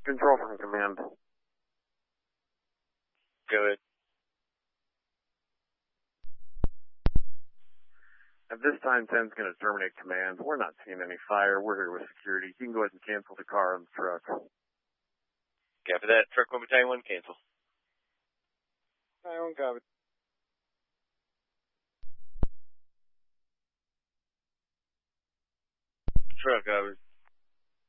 Control from command. Go ahead. At this time, 10's going to terminate command. We're not seeing any fire. We're here with security. You can go ahead and cancel the car and the truck. Copy that. Truck 1 Battalion 1, cancel. 9-1, copy. Truck, over.